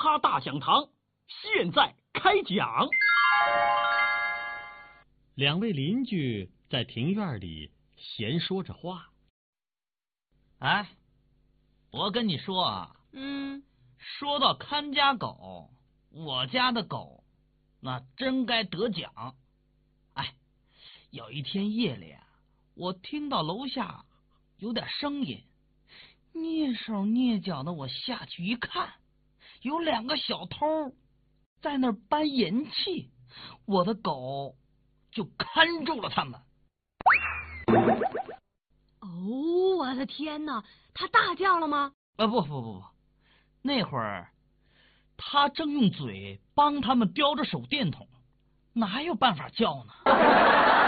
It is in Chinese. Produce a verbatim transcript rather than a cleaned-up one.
哈大讲堂现在开讲。 两位邻居在庭院里闲说着话。 哎，我跟你说啊， 嗯， 说到看家狗，我家的狗那真该得奖。哎，有一天夜里啊，我听到楼下有点声音，蹑手蹑脚的，我下去一看，有两个小偷在那儿搬银器，我的狗就看住了他们。 哦，我的天哪，他大叫了吗？ 啊，不不不不，那会儿他正用嘴帮他们叼着手电筒，哪有办法叫呢？